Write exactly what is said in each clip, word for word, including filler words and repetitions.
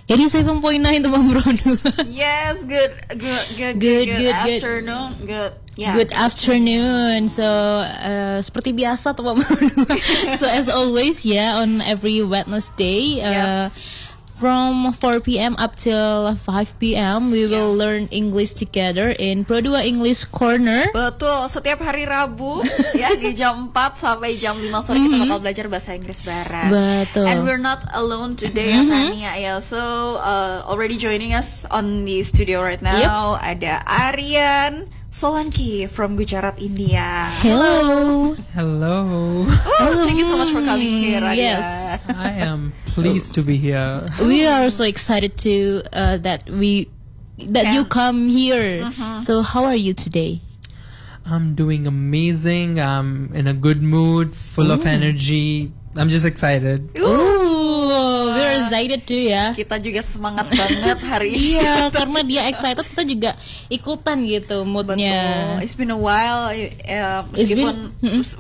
eighty-seven point nine Teman Bro dua. Yes, good, good, good, good, Good, good, good, good. afternoon, good, yeah. Good afternoon. So uh, seperti biasa Teman Bro dua. So as always, yeah, on every Wednesday, uh, Yes. from four p.m. up till five p.m. we will Yeah. learn English together in Pro dua English Corner. Betul, setiap hari Rabu ya di jam empat sampai jam lima sore kita bakal belajar bahasa Inggris bareng. Betul. And we're not alone today, mm-hmm. Tania ya. So uh, already joining us on the studio right now ada Aryan Solanki from Gujarat, India. Hello. Hello. Oh, thank you so much for coming here, Aryan. Yes. I am pleased to be here. We are so excited to uh, that we that you Yeah. come here. Mhm. So how are you today? I'm doing amazing. I'm in a good mood, full of energy. I'm just excited. Oh, we're excited too ya. Kita juga semangat banget hari ini. Iya, karena dia excited kita juga ikutan gitu moodnya. Betul. It's been a while ya, It's meskipun been- sus-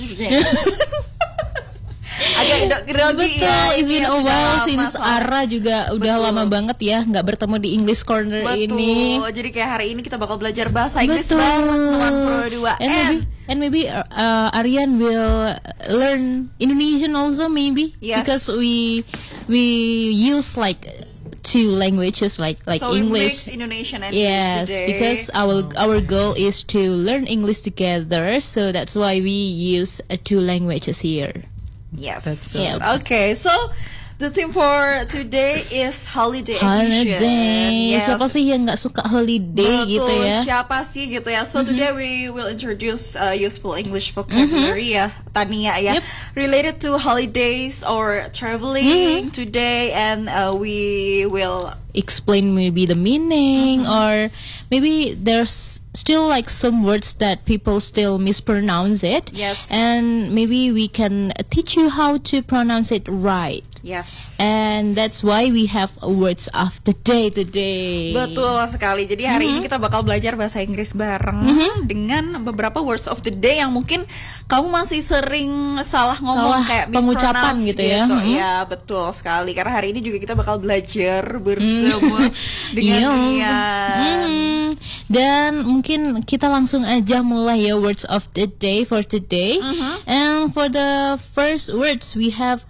agak grogi Betul, ya. it's been Ini a sudah while lama since soalnya. Ara juga udah Betul. lama banget ya nggak bertemu di English Corner Betul. ini. Jadi kayak hari ini kita bakal belajar bahasa Inggris Betul. bareng teman Pro dua. And maybe and maybe uh, Aryan will learn Indonesian also maybe Yes. because we we use like two languages like like so we English. mix Indonesian and Yes, English today. because our our goal is to learn English together, so that's why we use uh, two languages here. Yes. That's good. Okay, so the theme for today is holiday edition. Holiday. Yes. Siapa sih yang nggak suka holiday Betul, gitu ya? siapa sih gitu ya. So today we will introduce uh, useful English vocabulary ya, Tania ya, Yep. related to holidays or traveling today, and uh, we will Explain maybe the meaning, or maybe there's still like some words that people still mispronounce it. Yes. And maybe we can teach you how to pronounce it right. yes. And that's why we have a words of the day today. Betul sekali. Jadi hari ini kita bakal belajar bahasa Inggris bareng dengan beberapa words of the day yang mungkin kamu masih sering salah ngomong, Salah kayak pengucapan mispronounce gitu ya. Mhm. Ya, betul sekali. Karena hari ini juga kita bakal belajar bersama dengan Iya. Rian. Mhm. Dan mungkin kita langsung aja mulai ya words of the day for today. And for the first words we have,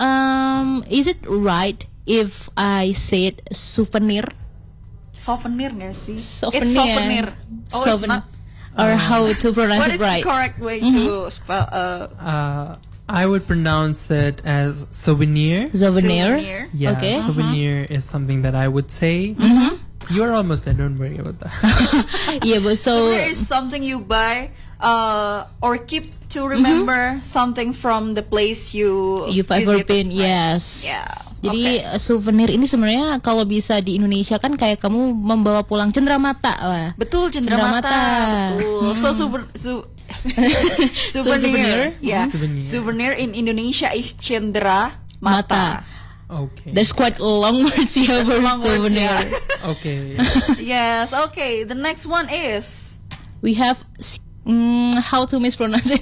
um, is it right if I said souvenir? Souvenir nggak sih? Souvenir. It's souvenir. Oh, it's Souvenir. not. Or how to pronounce What it is right? the correct way to spell? Uh, Uh, I would pronounce it as souvenir. Souvenir. Souvenir. Yeah, Okay. souvenir is something that I would say. You're almost there. Don't worry about that. Yeah, but so Souvenir is something you buy uh, or keep to remember something from the place you you've ever visited, been, right? yes. Yeah. Jadi Okay. uh, souvenir ini sebenarnya kalau bisa di Indonesia kan kayak kamu membawa pulang cenderamata lah. Betul, cenderamata. Cenderamata. Betul. So souvenir, su- souvenir. souvenir. Yeah. Souvenir. Souvenir in Indonesia is cendera Mata. mata. Okay. There's quite a long words here for long words, souvenir. yeah. Okay. Yes. Okay. The next one is We have s- mm, how to mispronounce it.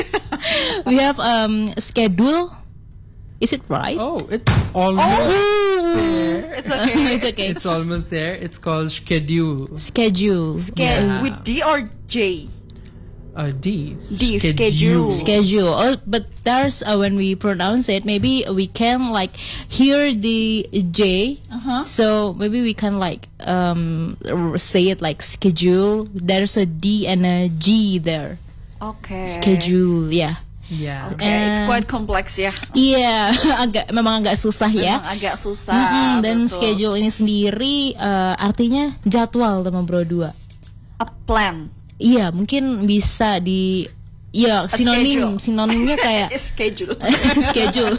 We have um schedule. Is it right? Oh, it's almost there. it's okay. It's okay. It's almost there. It's called schedule. Schedule. Get Yeah. with D or J? Uh, D. D, schedule. Schedule. Oh, but there's uh, when we pronounce it, maybe we can like hear the J. Uh-huh. So maybe we can like um r- say it like schedule. There's a D and a G there. Okay. Schedule, yeah. Yeah. Okay, it's Eh. quite complex ya. Iya, agak memang agak susah ya. Memang agak susah. Mm-mm, dan betul. schedule ini sendiri uh, artinya jadwal teman Bro dua. A plan. Iya, mungkin bisa di ya sinonim, schedule. sinonimnya kayak It's schedule. schedule.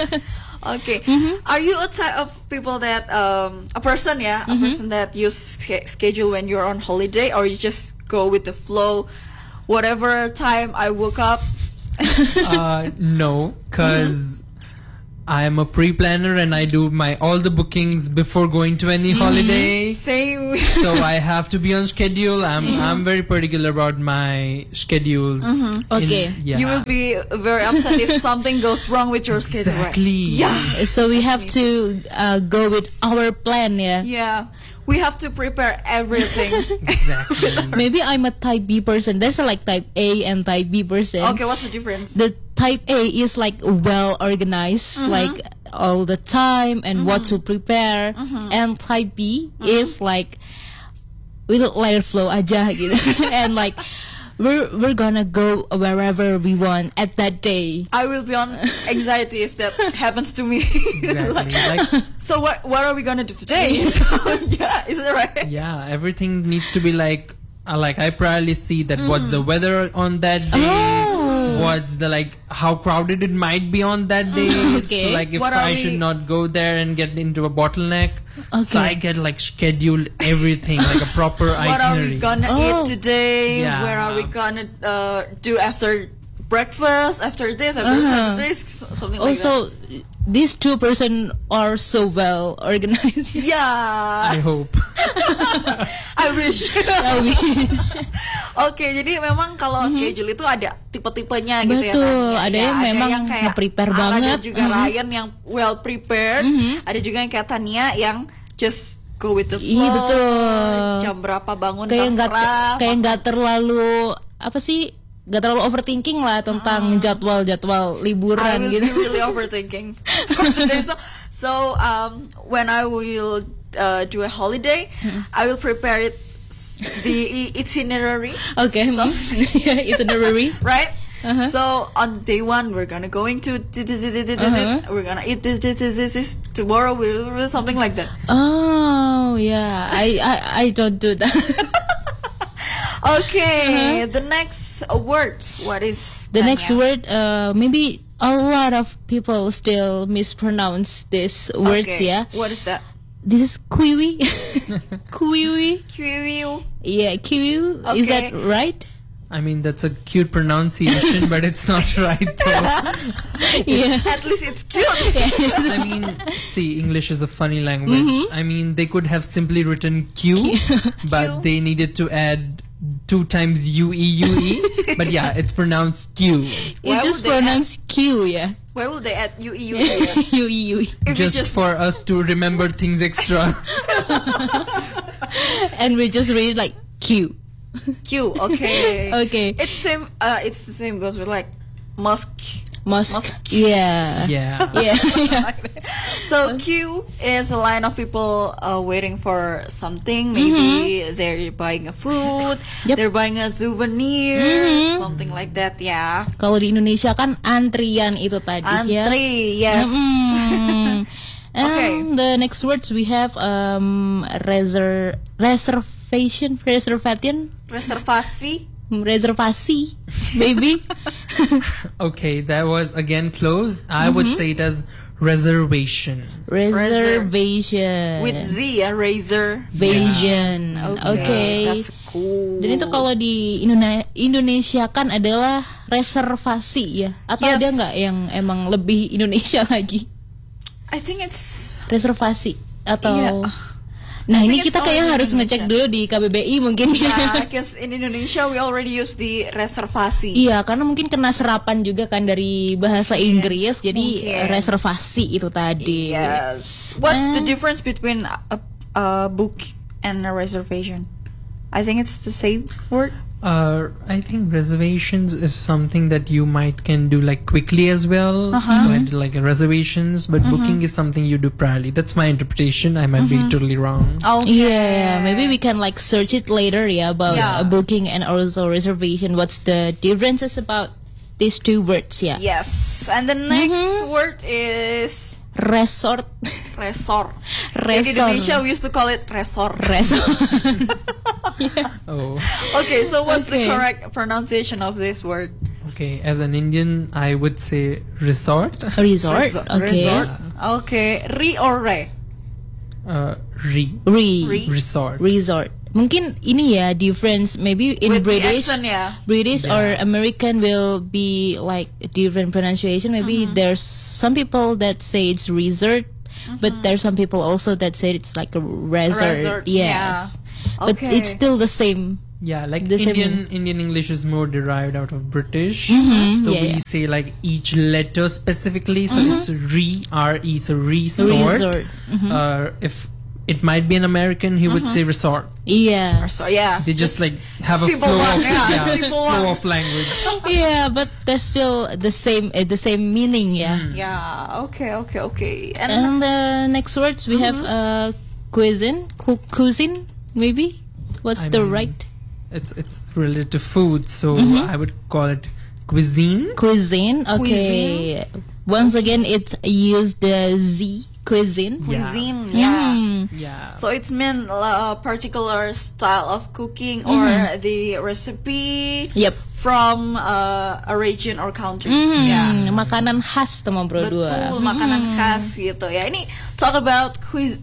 Okay. Are you a type of people that um a person ya, a person that use sch- schedule when you're on holiday, or you just go with the flow, whatever time I woke up? Uh, no, because I'm a pre-planner and I do my all the bookings before going to any holiday. Same. you. So I have to be on schedule. I'm I'm very particular about my schedules. In- Okay. yeah. You will be very upset if something goes wrong with your schedule. Right? Exactly. Yeah. So we have to uh, go with our plan, yeah. Yeah. We have to prepare everything. Exactly. Maybe I'm a type B person. There's a like type A and type B person. Okay, what's the difference? The type A is like well organized, like all the time and what to prepare. And type B is like we'll let it flow aja gitu. And like we're we're gonna go wherever we want at that day. I will be on anxiety if that happens to me. Exactly. Like, So what what are we gonna do today? So, yeah, is that right? yeah, everything needs to be like, uh, like I probably see that what's the weather on that day, Oh. what's the like how crowded it might be on that day. Okay. So like if What are I we- should not go there and get into a bottleneck, so Okay. I get like scheduled everything like a proper What are we itinerary. gonna Oh. eat today? Yeah. Where are we gonna uh, do after breakfast? After this? After, Uh-huh. after this? Something like that. Also, these two person are so well organized. Yeah. I hope. I wish. I wish. Oke, jadi memang kalau schedule itu ada tipe-tipenya gitu ya. Betul, Tania. ada Ya, yang memang yang kayak nge-prepare Ara banget. dan juga Mhm. Ryan yang well prepared. Ada juga yang kayak Tania yang just go with the flow. Iya, betul. Jam berapa bangun Kayak nggak terserah. kayak nggak terlalu apa sih? Nggak terlalu overthinking lah tentang jadwal-jadwal I liburan will gitu. be really overthinking for today. So, so um, when I will uh, do a holiday, I will prepare it the i- itinerary. Oke, So- itinerary. Right? Uh-huh. So on day one we're gonna going to di- di- di- di- di- di- Uh-huh. we're gonna eat this this this this, this. Tomorrow we'll do something like that. Oh yeah, I I I don't do that. Okay, the next word. What is The next Tanya? word, uh, maybe a lot of people still mispronounce these words. Okay, Yeah, what is that? this is kiwi. Kiwi. Kiwi. Yeah, kiwi. Is that Okay. right? I mean, that's a cute pronunciation, but it's not right though. Yeah. At least it's cute. I mean, see, English is a funny language. I mean, they could have simply written Q, but Q. they needed to add two times U E U E. But yeah, it's pronounced Q. Why It's just would they pronounced Q. Yeah. Why would they add U E U E? U E U E. If we Just, for us to remember things extra. And we just read it like Q. Q. Okay. Okay. It's same. Uh, it's the same goes with like musk. Musk. Musk. Yeah. Yeah. Yeah. yeah. So queue is a line of people uh, waiting for something. Maybe they're buying a food, Yep. they're buying a souvenir, Mhm. something like that. Yeah. Kalau di Indonesia kan antrian itu tadi ya. Antri, yes. Mm. And Okay. the next words we have um reser reservation reservation Reservasi. reservasi maybe. Okay, that was again close. I would say it as reservation. Reservation With Z, ya, razor. Vision. Okay. Okay. That's cool. Dan itu kalau di Indone- Indonesia kan adalah reservasi ya. Atau Yes. ada nggak yang emang lebih Indonesia lagi? I think it's Reservasi atau Iya. Nah, I ini think kita it's kayaknya only harus ngecek Indonesia. dulu di K B B I mungkin ya. yeah, because in Indonesia we already use the reservasi. Iya, karena mungkin kena serapan juga kan dari bahasa Inggris, jadi Mungkin. reservasi itu tadi. Yes. What's the Eh. difference between a, a book and a reservation? I think it's the same word. Uh, I think reservations is something that you might can do like quickly as well. Uh-huh. So I did like reservations, but booking is something you do priorly. That's my interpretation. I might be totally wrong. Okay. Yeah, maybe we can like search it later, yeah, about Yeah. uh, booking and also reservation. What's the differences about these two words? Yeah, Yes. And the next word is resort, resort. In resort, Indonesia we used to call it resort. resort. Oh, Okay, so what's the Okay. correct pronunciation of this word? okay. As an Indian, I would say resort. Resort. Resort. Okay. Resort. Okay. Re or re? Uh, re. Re. Re. Resort. Resort. Mungkin ini ya difference maybe in With the British. accent, yeah. British Yeah. or American will be like a different pronunciation. Maybe Mm-hmm. there's some people that say it's resort, but there's some people also that say it's like a resort. Resort, Yes. but Okay. it's still the same. Yeah, like The same Indian meaning. Indian English is more derived out of British. Mhm, So yeah, we yeah. say like each letter specifically. So it's re, R E, so resort. Resort. Mhm. Uh, if it might be an American, he would say resort. Yes. So yeah. They just like have a simple flow one, of yeah, yeah, simple flow one. of language. Yeah, but there's still the same uh, the same meaning. Yeah. Yeah. Okay. Okay. Okay. And, And the next words we have uh, cuisine, cu- cuisine maybe. What's I the mean, right It's it's related to food, so Mm-hmm. I would call it cuisine. cuisine? Okay. Once again, it's used the Z cuisine. Yeah. cuisine. Yeah. Mm. Yeah. So it's meant a particular style of cooking or the recipe Yep. from uh, a region or country. Hmm, Yeah. makanan khas teman berdua. Betul, makanan khas gitu ya. Ini talk about quiz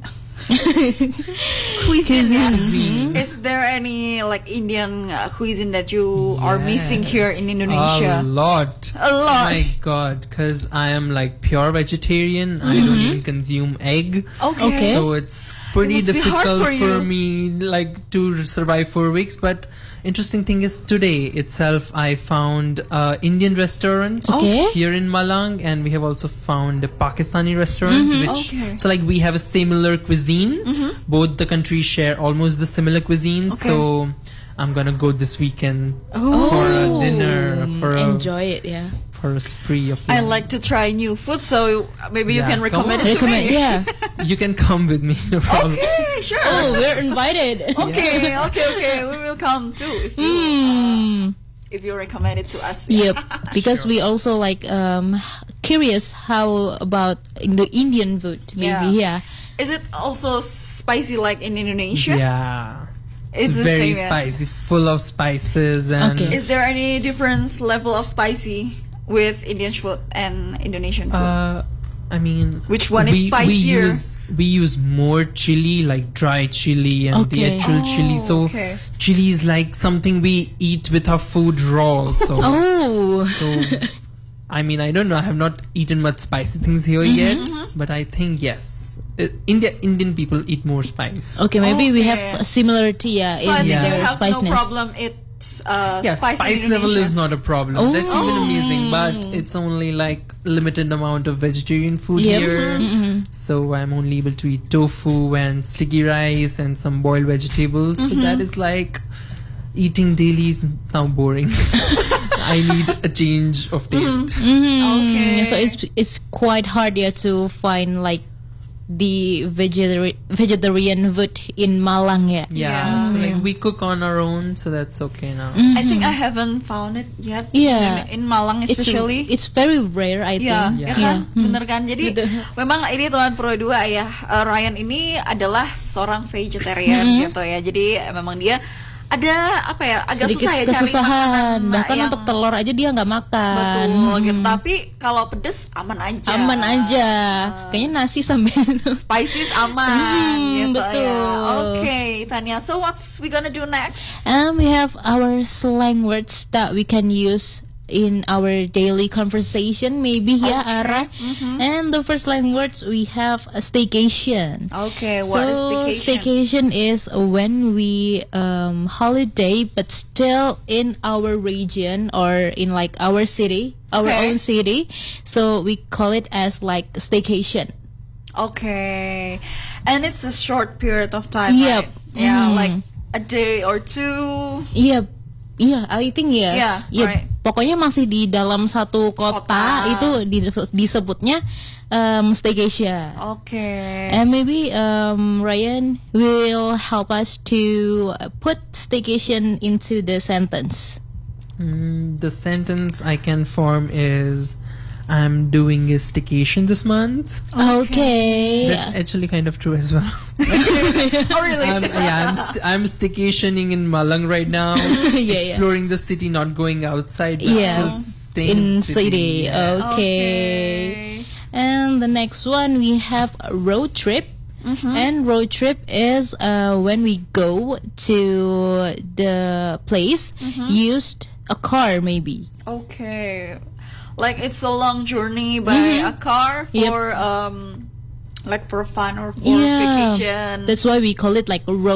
cuisine. ya. Is there any like Indian uh, cuisine that you are missing here in Indonesia? A lot. A lot. Oh my god, because I am like pure vegetarian. I don't even consume egg. Okay. Okay. So it's pretty It must be hard difficult for for, you. me like to survive for weeks. But interesting thing is today itself I found a Indian restaurant Okay. here in Malang, and we have also found a Pakistani restaurant, which Okay. so like we have a similar cuisine. Both the countries share almost the similar cuisine. Okay. So I'm gonna go this weekend for a dinner, for a, Enjoy it, yeah. for a spree of I lunch. like to try new food, so maybe you Yeah, can come recommend on. it to Recommend, me. yeah. You can come with me, no problem. Okay, sure. Oh, we're invited. Okay, okay, okay. We will come too if you Hmm. if you recommend it to us. Yep, because we also like um curious how about in the Indian food maybe, yeah. Is it also spicy like in Indonesia? Yeah. It's, It's the very same, yeah. spicy, full of spices, and Okay. Is there any difference level of spicy with Indian food and Indonesian food? uh, I mean, Which one is we, spicier? We use we use more chili, like dry chili, and the Okay. actual chili. Oh, So okay. chili is like something we eat with our food raw. So Oh. so I mean, I don't know. I have not eaten much spicy things here Mm-hmm, yet, but I think yes, uh, India Indian people eat more spice. Okay, maybe we Okay. have a similarity, yeah, So I in think their you have spiciness. no problem. It's uh, Yeah, spice, spice in level Indonesia. is not a problem. Oh. That's even amazing, but it's only like limited amount of vegetarian food Yep. here. Mm-hmm. So I'm only able to eat tofu and sticky rice and some boiled vegetables. So that is like eating daily is now boring. I need a change of taste. Mhm. Okay. So it's it's quite hard, yeah, to find like the vegetari- vegetarian food in Malang, yeah. Yeah, Yeah. so like we cook on our own, so that's okay now. I think I haven't found it yet. Yeah. In, in Malang It's especially. it's very rare, I Ya, think. ya kan, Yeah. bener kan. Jadi memang ini Tuan Pro dua ya, uh, Ryan ini adalah seorang vegetarian gitu ya. Jadi eh, memang dia ada apa ya, agak Sedikit susah ya cari kesusahan, makanan bahkan yang untuk telur aja dia nggak makan. betul Hmm. gitu. Tapi kalau pedes aman aja. Aman aja. Kayaknya nasi sambil Spices aman Hmm, gitu betul. ya. Okay, Tanya. So what's we gonna do next? And we have our slang words that we can use in our daily conversation, maybe, yeah, Ara. And the first slang words we have a staycation. Okay, what is so staycation? staycation is when we um, holiday but still in our region or in like our city, our Okay. own city. So we call it as like staycation. Okay, and it's a short period of time. Yep. Right? Yeah, Mm. like a day or two. Iya, iya, I think yes. Yeah, Iya, right. pokoknya masih di dalam satu kota, Kota. itu di- disebutnya um, staycation. Okay. And maybe um, Ryan will help us to put staycation into the sentence. Mm, the sentence I can form is, I'm doing a staycation this month. Okay. That's actually kind of true as well. Oh really? I'm, yeah, I'm, st- I'm staycationing in Malang right now, yeah. exploring the city, not going outside, but Yeah. still staying In in the city. city. Yeah. Okay. And the next one we have a road trip. And road trip is uh, when we go to the place, used a car maybe. Okay. Like it's a long journey by a car Yep. for um like for fun or for Yeah. vacation. That's why we call it like a road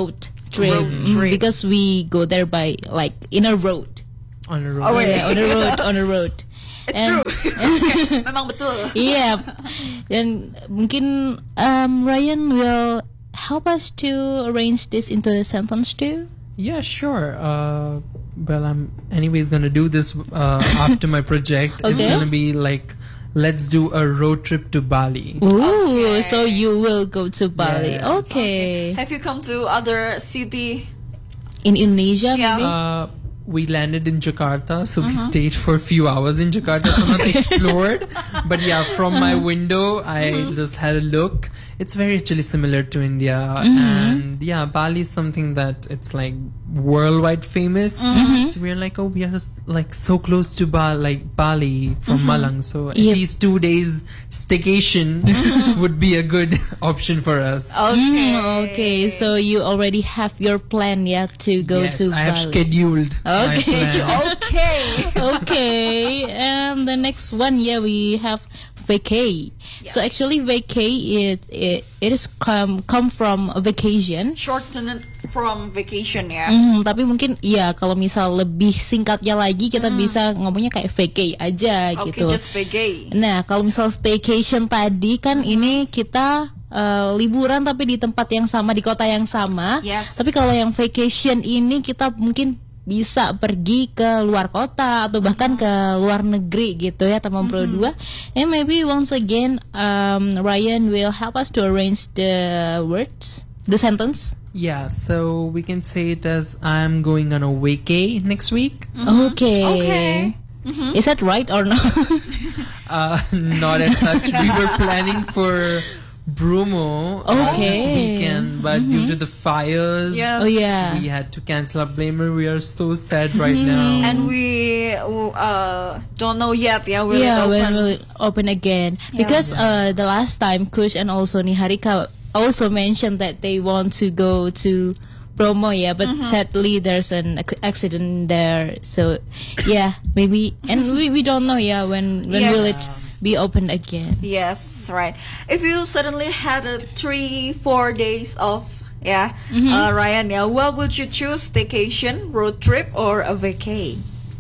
trip, Road Mm, trip. because we go there by like in a road. On a road. Oh, wait. Yeah, on a road, on a road. It's And- true. Memang betul. Iya. Dan mungkin um, Ryan will help us to arrange this into a sentence too. Yeah, sure. Uh, well, I'm anyways gonna do this uh, after my project. Okay. It's gonna be like, let's do a road trip to Bali. Ooh, Okay. so you will go to Bali. Yes. Okay. Have you come to other city? In Indonesia, Yeah. maybe? Uh, we landed in Jakarta, so we stayed for a few hours in Jakarta, so not explored. But yeah, from my window, I just had a look. It's very actually similar to India, and yeah, Bali is something that it's like worldwide famous. So we're like, oh, we are just, like so close to Ba- like Bali from Malang, so at Yep. least two days staycation would be a good option for us. Okay. Mm, okay, so you already have your plan, yeah, to go yes, to I have Bali. scheduled. my Okay. plan. Okay. Okay, and the next one, yeah, we have vacay. So actually, vacay it it, it is come come from a vacation. Shorten it from vacation ya. Hmm, tapi mungkin ya kalau misal lebih singkatnya lagi kita bisa ngomongnya kayak vacay aja Okay, gitu. just vacay. Nah, kalau misal staycation tadi kan ini kita uh, liburan tapi di tempat yang sama, di kota yang sama. Yes. Tapi kalau yang vacation ini kita mungkin bisa pergi ke luar kota atau bahkan ke luar negeri gitu ya, teman Pro dua. And maybe once again um, Ryan will help us to arrange the words, the sentence. Yeah, so we can say it as I'm going on a vacay next week. Okay. Okay. Is that right or not? Uh, not as such. We were planning for Bromo uh, this Okay. weekend, but due to the fires, Yes. Oh yeah. we had to cancel our blamer. We are so sad right now. And we uh don't know yet. Yeah, will yeah, it open? when will it open again? Because uh, the last time Kush and also Niharika also mentioned that they want to go to Bromo, yeah, but sadly there's an ac- accident there. So yeah, maybe, and we, we don't know, yeah, when when will it Yes. be open again? Yes, right. If you suddenly had a three, four days of yeah, uh, Ryan, yeah, what would you choose? Staycation, road trip, or a vacay?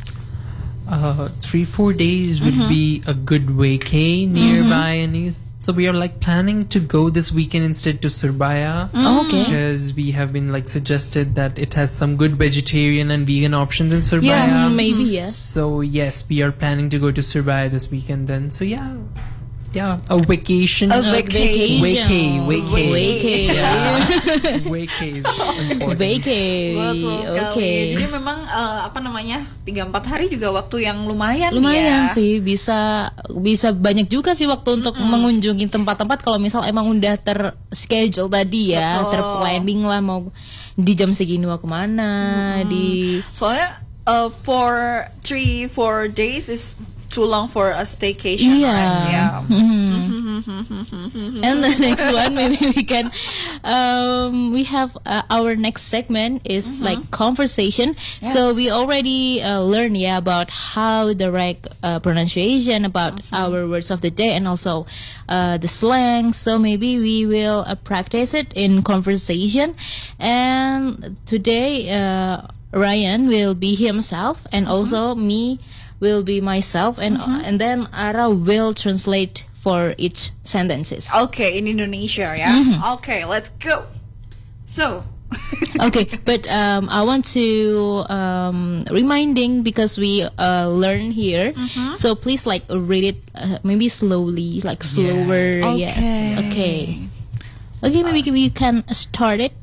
Uh, three four days would be a good vacay nearby, and is- so we are like planning to go this weekend instead to Surabaya. Okay. Because we have been like suggested that it has some good vegetarian and vegan options in Surabaya. Yeah, maybe yes. So yes, we are planning to go to Surabaya this weekend then. So yeah, yeah, a vacation. A Uh, vacation. Vacay, vacay. Vacay. Yeah, vacay is important. Vacay. Betul sekali. Okay. Jadi memang uh, apa namanya tiga empat hari juga waktu yang lumayan. Lumayan ya. sih, bisa bisa banyak juga sih waktu untuk mengunjungi tempat-tempat kalau misal emang udah terschedule tadi ya, Betul. terplanning lah mau di jam segini mau kemana, di Soalnya uh, for three four days is too long for a staycation. Iya. Right? Yeah. And the next one, maybe we can, um, we have uh, our next segment is like conversation. So we already uh, learned, yeah, about how the right uh, pronunciation, about our words of the day, and also uh, the slang. So maybe we will uh, practice it in conversation. And today, uh, Ryan will be himself, and also me will be myself, and and then Ara will translate for each sentences. Okay, in Indonesia, ya. Okay, let's go. So, Okay, but um, I want to um, reminding because we uh, learn here. So please like read it uh, maybe slowly, like slower. Yeah. Yes. Okay. Okay, maybe we can start it.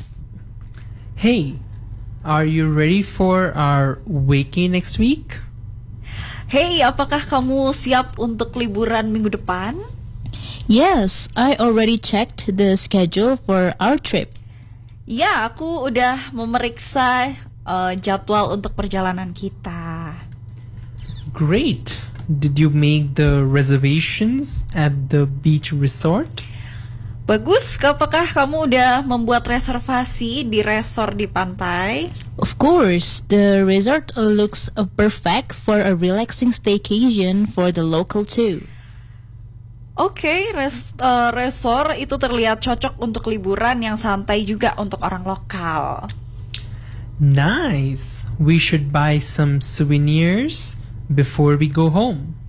Hey, are you ready for our vacay next week? hey, apakah kamu siap untuk liburan minggu depan? Yes, I already checked the schedule for our trip. Ya, aku udah memeriksa uh, jadwal untuk perjalanan kita. Great. Did you make the reservations at the beach resort? Bagus, apakah kamu udah membuat reservasi di resort di pantai? Of course, the resort looks uh, perfect for a relaxing staycation for the local too. Oke, res, uh, resort itu terlihat cocok untuk liburan yang santai juga untuk orang lokal. Nice. We should buy some souvenirs before we go home.